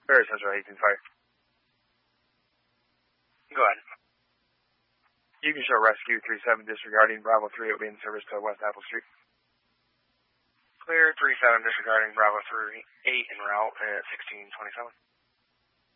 Very Central 18 Fire. Go ahead. You can show rescue 37 disregarding Bravo 3. It will be in service to West Apple Street. Clear 37 disregarding Bravo 3 8 en route at 1627.